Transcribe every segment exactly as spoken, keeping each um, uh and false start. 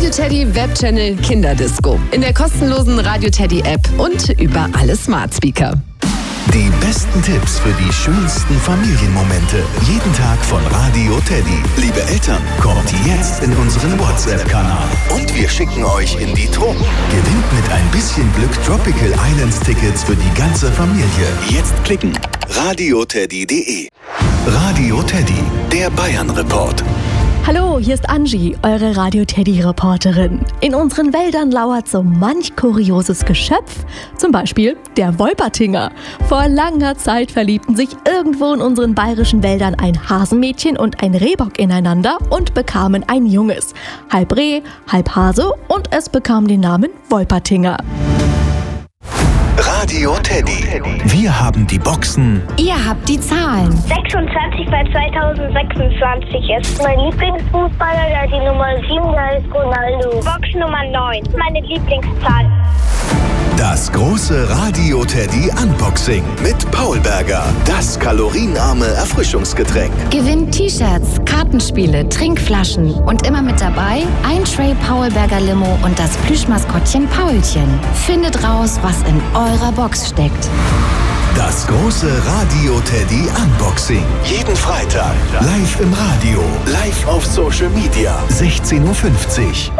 Radio Teddy Webchannel Kinderdisco. In der kostenlosen Radio Teddy App und über alle Smart Speaker. Die besten Tipps für die schönsten Familienmomente. Jeden Tag von Radio Teddy. Liebe Eltern, kommt jetzt in unseren WhatsApp-Kanal. Und wir schicken euch in die Tropen. Gewinnt mit ein bisschen Glück Tropical Islands Tickets für die ganze Familie. Jetzt klicken. radioteddy punkt de. Radio Teddy, der Bayern-Report. Hallo, hier ist Angie, eure Radio-Teddy-Reporterin. In unseren Wäldern lauert so manch kurioses Geschöpf, zum Beispiel der Wolpertinger. Vor langer Zeit verliebten sich irgendwo in unseren bayerischen Wäldern ein Hasenmädchen und ein Rehbock ineinander und bekamen ein Junges. Halb Reh, halb Hase, und es bekam den Namen Wolpertinger. Radio Teddy. Wir haben die Boxen. Ihr habt die Zahlen. sechsundzwanzig bei zweitausendsechsundzwanzig ist mein Lieblingsfußballer, der die Nummer sieben, der ist Ronaldo. Box Nummer neun, meine Lieblingszahl. Das große Radio Teddy Unboxing mit Paul Berger. Das kalorienarme Erfrischungsgetränk. Gewinnt T-Shirts, Kartenspiele, Trinkflaschen und immer mit dabei ein Tray Paul Berger Limo und das Plüschmaskottchen Paulchen. Findet raus, was in eurer Box steckt. Das große Radio Teddy Unboxing. Jeden Freitag. Live im Radio. Live auf Social Media. sechzehn Uhr fünfzig.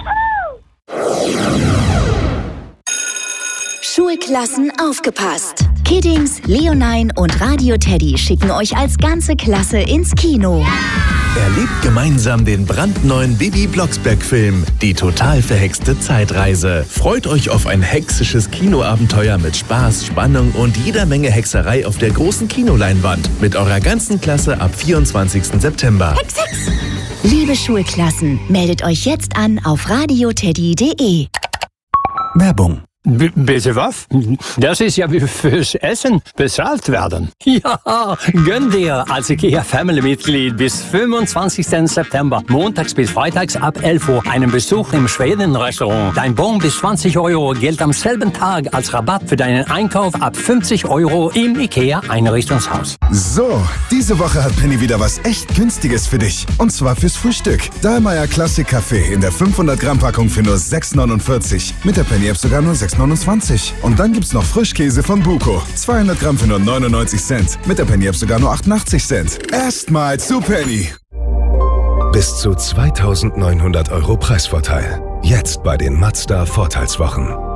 Schulklassen aufgepasst. Kiddings, Leonine und Radio Teddy schicken euch als ganze Klasse ins Kino. Erlebt gemeinsam den brandneuen Bibi Blocksberg-Film Die total verhexte Zeitreise. Freut euch auf ein hexisches Kinoabenteuer mit Spaß, Spannung und jeder Menge Hexerei auf der großen Kinoleinwand. Mit eurer ganzen Klasse ab vierundzwanzigsten September. Hex, Hex! Liebe Schulklassen, meldet euch jetzt an auf radioteddy punkt de. Werbung. B- bitte was? Das ist ja wie fürs Essen bezahlt werden. Ja, gönn dir als IKEA-Family-Mitglied bis fünfundzwanzigsten September, montags bis freitags ab elf Uhr, einen Besuch im Schweden-Restaurant. Dein Bon bis zwanzig Euro gilt am selben Tag als Rabatt für deinen Einkauf ab fünfzig Euro im IKEA-Einrichtungshaus. So, diese Woche hat Penny wieder was echt Günstiges für dich. Und zwar fürs Frühstück. Dahlmeier Classic Kaffee in der fünfhundert Gramm Packung für nur sechs neunundvierzig. Mit der Penny App sogar nur sechs neunundzwanzig. Und dann gibt's noch Frischkäse von Buko. zweihundert Gramm für nur neunundneunzig Cent. Mit der Penny App sogar nur achtundachtzig Cent. Erstmal zu Penny. Bis zu zweitausendneunhundert Euro Preisvorteil. Jetzt bei den Mazda Vorteilswochen.